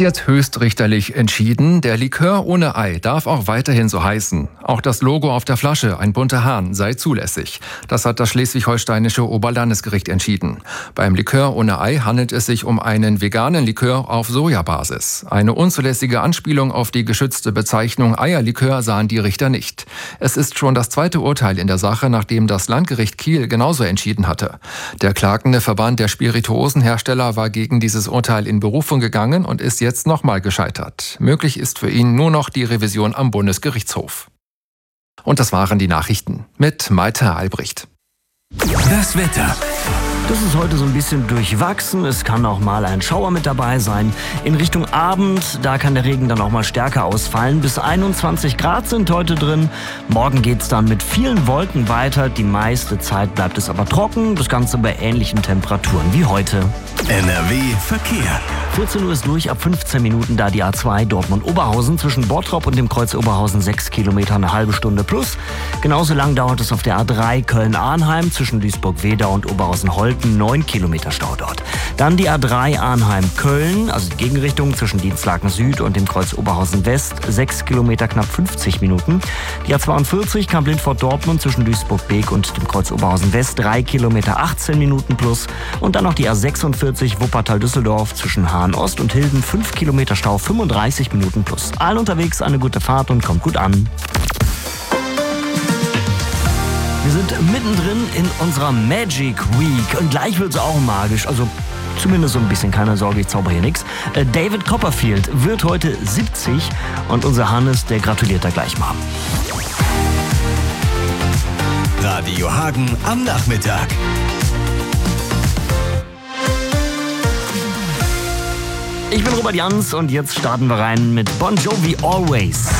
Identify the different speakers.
Speaker 1: jetzt höchstrichterlich entschieden, der Likör ohne Ei darf auch weiterhin so heißen. Auch das Logo auf der Flasche, ein bunter Hahn, sei zulässig. Das hat das schleswig-holsteinische Oberlandesgericht entschieden. Beim Likör ohne Ei handelt es sich um einen veganen Likör auf Sojabasis. Eine unzulässige Anspielung auf die geschützte Bezeichnung Eierlikör sahen die Richter nicht. Es ist schon das zweite Urteil in der Sache, nachdem das Landgericht Kiel genauso entschieden hatte. Der klagende Verband der Spirituosenhersteller war gegen dieses Urteil in Berufung gegangen und ist jetzt nochmal gescheitert. Möglich ist für ihn nur noch die Revision am Bundesgerichtshof. Und das waren die Nachrichten mit Malte Albrecht.
Speaker 2: Das Wetter.
Speaker 3: Das ist heute so ein bisschen durchwachsen. Es kann auch mal ein Schauer mit dabei sein. In Richtung Abend, da kann der Regen dann auch mal stärker ausfallen. Bis 21 Grad sind heute drin. Morgen geht's dann mit vielen Wolken weiter. Die meiste Zeit bleibt es aber trocken. Das Ganze bei ähnlichen Temperaturen wie heute.
Speaker 2: NRW Verkehr.
Speaker 3: 14 Uhr ist durch, ab 15 Minuten da die A2 Dortmund-Oberhausen. Zwischen Bottrop und dem Kreuz Oberhausen 6 Kilometer, eine halbe Stunde plus. Genauso lang dauert es auf der A3 Köln-Arnheim zwischen Duisburg-Wedau und Oberhausen-Holten, 9 Kilometer Stau dort. Dann die A3 Arnheim-Köln, also die Gegenrichtung zwischen Dienstlaken Süd und dem Kreuz Oberhausen-West, 6 Kilometer, knapp 50 Minuten. Die A42 Kamp-Lindfort-Dortmund zwischen Duisburg-Beek und dem Kreuz Oberhausen-West, 3 Kilometer, 18 Minuten plus. Und dann noch die A46 Wuppertal-Düsseldorf zwischen Hahn-Ost und Hilden, 5 Kilometer Stau, 35 Minuten plus. Allen unterwegs eine gute Fahrt und kommt gut an. Wir sind mittendrin in unserer Magic Week und gleich wird es auch magisch, also zumindest so ein bisschen, keine Sorge, ich zauber hier nichts. David Copperfield wird heute 70 und unser Hannes, der gratuliert da gleich mal.
Speaker 2: Radio Hagen am Nachmittag.
Speaker 3: Ich bin Robert Jans und jetzt starten wir rein mit Bon Jovi Always.